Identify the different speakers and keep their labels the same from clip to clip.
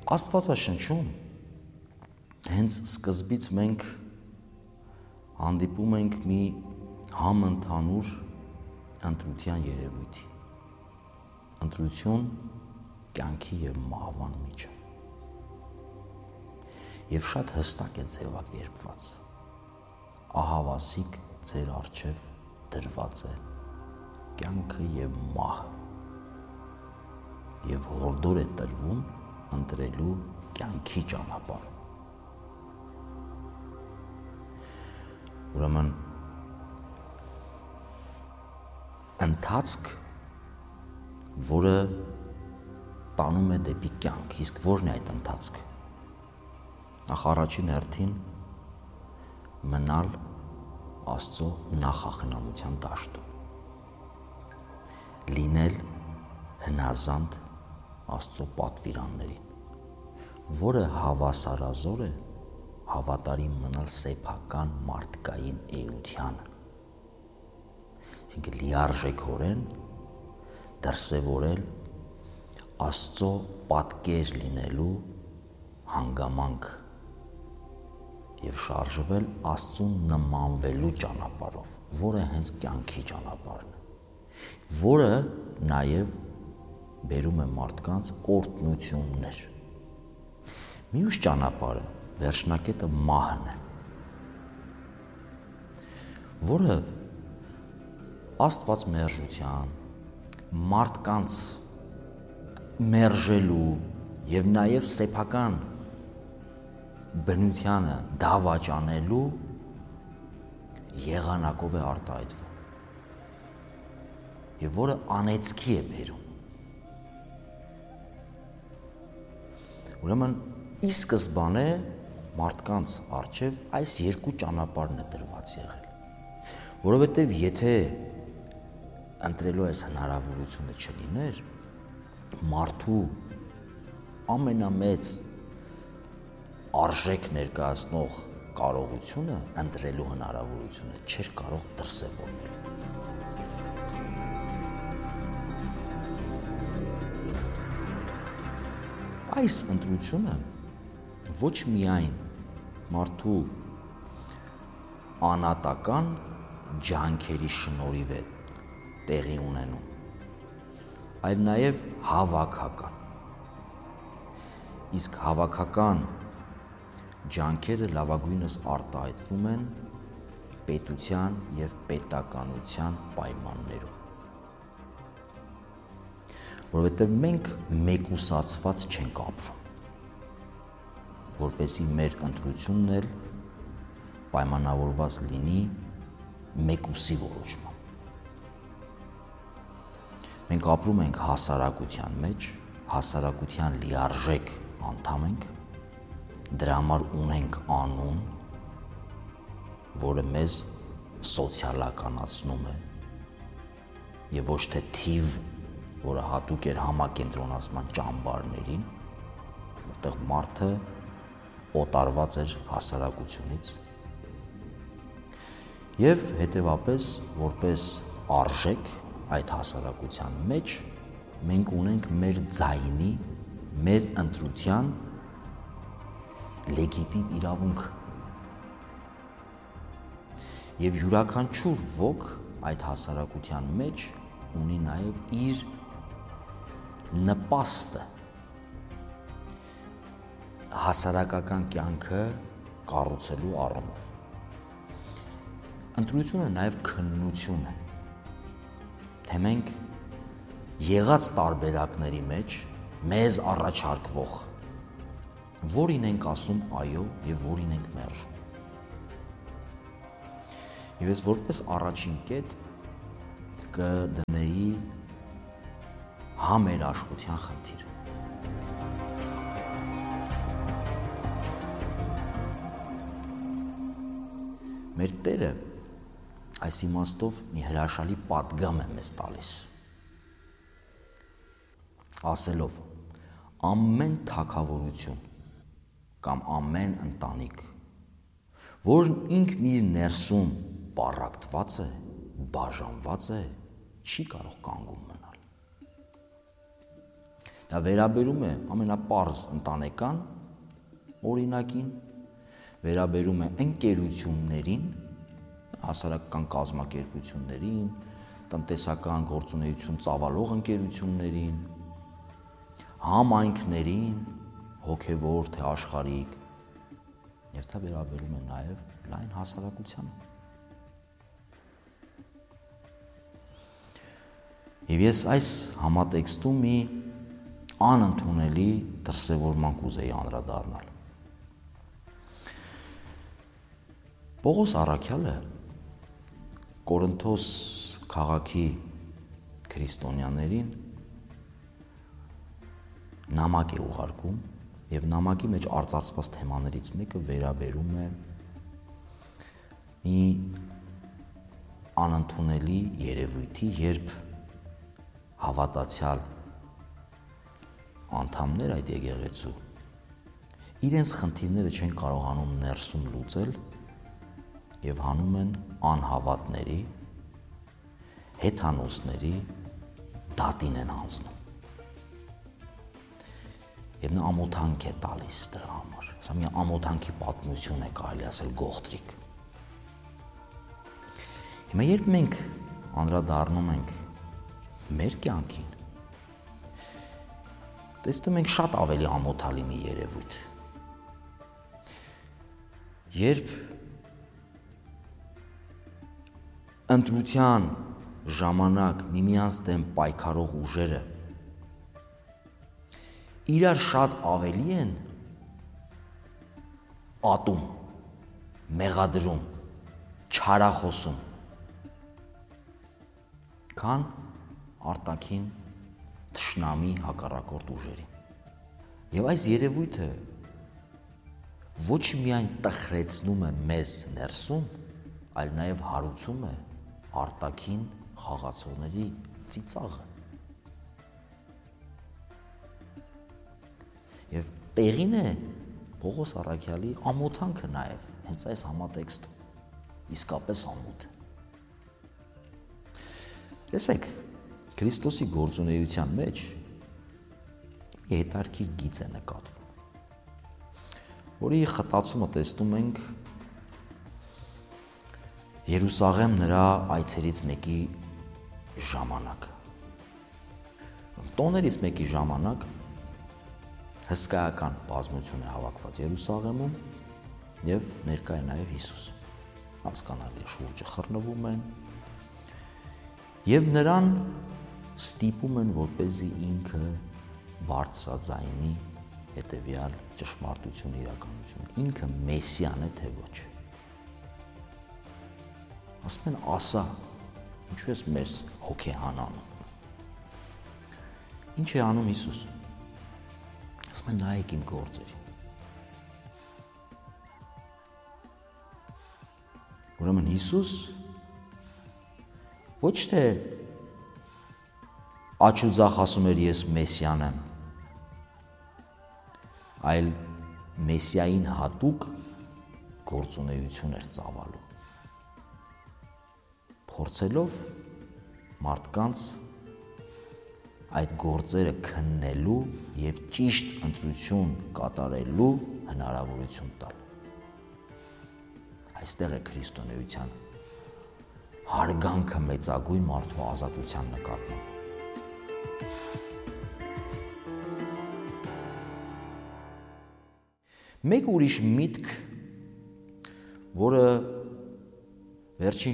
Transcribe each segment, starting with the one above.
Speaker 1: Աստվածաշնչում հենց սկզբից մենք հանդիպում ենք մի համընդհանուր ընտրության երևույթի, ընտրություն կյանքի և մահվան միջև, և շատ հստակ է ձևակերպված, ահավասիկ ձեր առջև դրված է կյանքը և մահը, և հորդոր է տրվում ընտրելու կյանքի ճանապարհը։ Ուրեմն ընթացք, որը տանում է դեպի կյանք, իսկ ո՞րն է այդ ընթացքը։ Նախ առաջին հերթին մնալ Աստծո նախախնամության դաշտում, լինել հնազանդ Աստծո պատվիրաններին, որը հավասարազոր է հավատարիմ մնալ սեփական մարդկային էությանը, այսինքն լիարժեքորեն դրսևորել Աստծո պատկեր լինելու հանգամանք և շարժվել Աստծուն նմանվելու ճանապարհով, որը հենց կյանքի ճանապարհն է, որը նաև բերում է մարդկանց օրհնություններ։ Մյուս ճանապարհը, վերջնակետը մահն է, որը Աստված մերժության, մարդկանց մերժելու և նաև սեփական բնությանը դավաճանելու եղանակով է արտահայտվում և որը անեծքի է բերում։ Ուրեմն ի սկզբանե մարդկանց առջև այս երկու ճանապարհն է դրված եղել, որովհետև եթե ընտրելու այս հնարավորությունը չլիներ, մարդու ամենամեծ արժեք ներկայացնող կարողությունը ընտրելու հնարավորությունը չէր կարող դրսևորվել։ Այս ընտրությունը ոչ միայն մարդու անատական ջանքերի շնորհիվ է տեղի ունենում, այլ նաև հավաքական։ Իսկ հավաքական ջանքերը լավագույնս արտահայտվում են պետության և պետականության պայմաններում, որովհետև մենք մեկուսացված չենք ապրում, որպեսզի մեր ընտրությունն էլ պայմանավորված լինի մեկուսի որոշմամբ։ Մենք ապրում ենք հասարակության մեջ, հասարակության լիարժեք անդամ ենք, դրա համար ունենք անուն, որը մեզ սոցիալականացնում է և ոչ թե թիվ, որը հատուկ էր համակենտրոնացման ճամբարներին, որտեղ մարդը օտարված էր հասարակությունից, և հետևապես որպես արժեք այդ հասարակության մեջ մենք ունենք մեր ձայնի, մեր ընտրության լեգիտիմ իրավունքը և յուրաքանչյուր ոք այդ հասարակության մեջ ունի նաև իր նպաստը հասարակական կյանքը կառուցելու առումով։ Ընտրությունը նաև քննություն է, թե մենք եղած տարբերակների մեջ մեզ առաջարկվող որին ենք ասում այո և որին ենք մերժում։ Եվ ես որպես առաջին կետ կդնեի համերաշխության խնդիրը։ Մեր Տերը այս իմաստով մի հրաշալի պատգամ է մեզ տալիս, ասելով. ամեն թագավորություն կամ ամեն ընտանիք, որն ինքն իր ներսում պառակտված է, բաժանված է, չի կարող կանգուն մնալ։ Դա վերաբերում է ամենապարզ ընտանեկան օրինակին, վերաբերում է ընկերություններին, հասարակական կազմակերպություններին, տնտեսական գործունեություն ծավալող ընկերություններին, համայնքներին, հոգևոր թե աշխարհիկ, եւ դա վերաբերում է նաեւ լայն հասարակությանը։ Եվ ես այս համատեքստում մի անընդունելի դրսևորման կուզեի անդրադառնալ։ Պողոս առաքյալը Կորինթոս քաղաքի քրիստոնյաներին նամակ է ուղարկում եւ նամակի մեջ արծարծված թեմաներից մեկը վերաբերում է մի անընդունելի երևույթի, երբ հավատացյալ անդամներ այդ եկեղեցու իրենց խնդիրները չեն կարողանում ներսում լուծել եւ հանում են անհավատների, հեթանոսների դատին են հանձնում։ Եվ նա ամոթանք է տալիս դրա համար։ Սա մի ամոթանքի պատմություն է, կարելի ասել գողտրիկ։ Հիմա երբ մենք անդրադառնում ենք մեր կյանքին, տեսնում ենք շատ ավելի ամոթալի մի երևույթ։ Երբ ընտրության ժամանակ միմյանց դեմ պայքարող ուժերը իրար շատ ավելի են ատում, մեղադրում, չարախոսում, քան արտաքին թշնամի հակառակորդ ուժերին։ Եվ այս երևույթը ոչ միայն տխրեցնում է մեզ ներսում, այլ նաև հարուցում է արտաքին խաղացողների ծիծաղը։ Եվ տեղին է Պողոս առաքյալի ամոթանքը նաև հենց այս համատեքստում, իսկապես ամոթ։ Տեսեք, Քրիստոսի գործունեության մեջ մի հետարքիր գիծ է նկատվում, որի խտացումը տեսնում ենք Երուսաղեմ նրա այցերից մեկի ժամանակ։ Տոներից մեկի ժամանակ հսկայական բազմություն է հավաքված Երուսաղեմում եւ ներկա է նաեւ Հիսուս։ Հասկանալի է, շուրջը խռնվում են եւ նրան ստիպում են, որպեսզի ինքը բարձրաձայնի հետեւյալ ճշմարտություն իրականություն։ Ինքը Մեսիան է, թե ոչ։ Ասում են, ասա, ինչու ես մեզ հոգեհան անում։ Ինչ է անում Հիսուս։ Ասում են, նայեք իմ գործերին։ Ուրեմն Հիսուս ոչ թե աչուձախ ասում էր ես Մեսիան եմ, այլ Մեսիային հատուկ գործունեություն էր ծավալում, փորձելով մարդկանց այդ գործերը քննելու եւ ճիշտ ընտրություն կատարելու հնարավորություն տալ։ Այստեղ է քրիստոնեության հարգանքը մեծագույն մարդու ազատության նկատմամբ։ Մեկ ուրիշ միտք, որը վերջին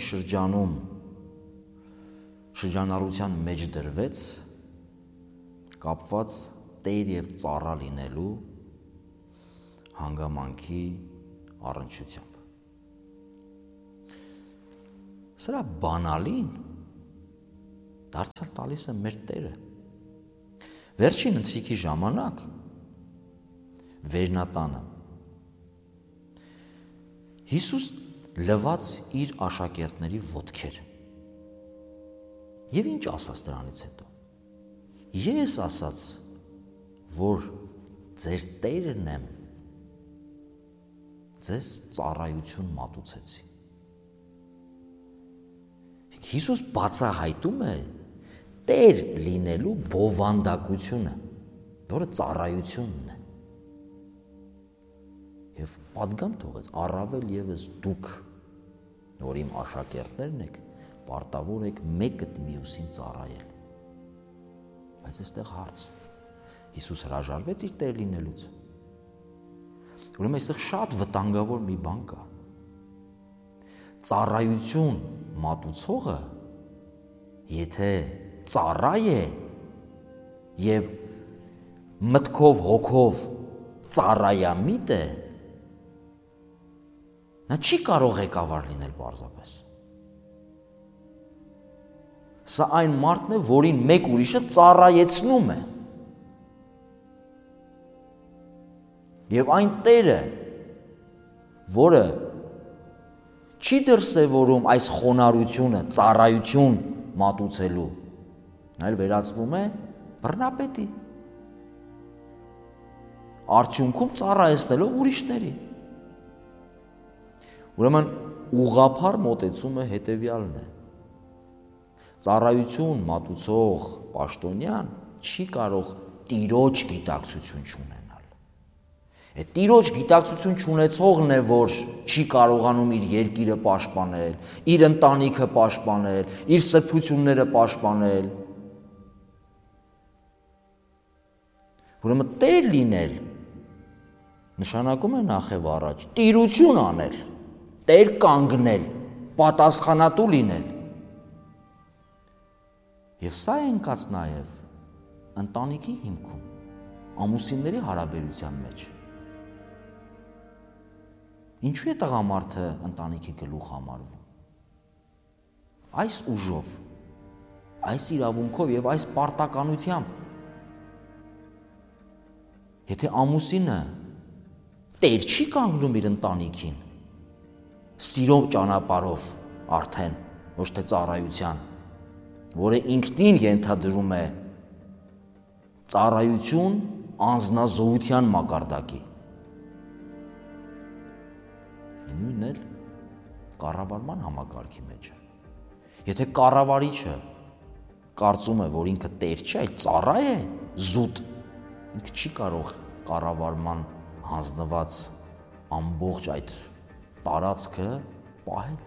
Speaker 1: շրջանառության մեջ դրվեց, կապված տեր եւ ծառա լինելու հանգամանքի առնչությամբ։ Սրա բանալին դարձյալ տալիս է մեր Տերը։ Վերջին ընթրիքի ժամանակ Վերնատանը Հիսուս լվաց իր աշակերտների ոտքեր։ Եվ ինչ ասաց դրանից հետո։ Ես ասաց, որ ձեր Տերն եմ, ձեզ ծառայություն մատուցեցի։ Հիսուս բացահայտում է Տեր լինելու բովանդակությունը։ որը ծառայությունն է։ Եվ պատգամ թողեց, առավել եւս դուք, որ իմ աշակերտներն եք, պարտավոր եք մեկը մյուսին ծառայել։ Բայց այստեղ հարց. Հիսուս հրաժարվեց իր տեր լինելուց։ Ուրեմն այստեղ շատ վտանգավոր մի բան կա։ Ծառայություն մատուցողը, եթե ծառա է եւ մտքով հոգով ծառայամիտ է, նա չի կարող ղեկավար լինել պարզապես։ Սա այն մարդն է, որին մեկ ուրիշը ծառայեցնում է։ Եվ այն Տերը, որը չի դրսևորում այս խոնարհությունը, ծառայություն մատուցելու, այլ վերածվում է բռնապետի, արդյունքում ծառայեցնելով ուրիշների։ Ուրեմն ուղղափառ մոտեցումը հետևյալն է. ծառայություն մատուցող պաշտոնյան չի կարող տիրոջ գիտակցություն չունենալ։ Այդ տիրոջ գիտակցություն չունեցողն է, որ չի կարողանում իր երկիրը պաշտպանել, իր ընտանիքը պաշտպանել, իր սրբությունները պաշտպանել։ Ուրեմն տեր լինել նշանակում է նախև առաջ տիրություն անել, տեր կանգնել, պատասխանատու լինել։ Եվ սա է ընկած նաև ընտանիքի հիմքում, ամուսինների հարաբերության մեջ։ Ինչու է տղամարդը ընտանիքի գլուխ համարվում։ Այս ուժով, այս իրավունքով եւ այս պարտականությամբ։ Եթե ամուսինը տեր չի կանգնում իր ընտանիքին, սիրո ճանապարհով արդեն, ոչ թե ծառայության, որը ինքնին ենթադրում է ծառայություն անձնազոհության մակարդակի։ Նույնն էլ կառավարման համակարգի մեջ է։ Եթե կառավարիչը կարծում է, որ ինքը տեր չէ, այլ ծառա է, զուտ, ինքը չի կարող կառավարման հանձնված ամբողջ այդ տարածքը պահել։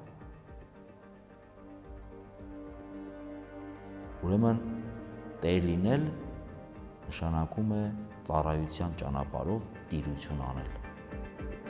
Speaker 1: Ուրեմն տեր լինել նշանակում է ծառայության ճանապարհով տիրություն անել։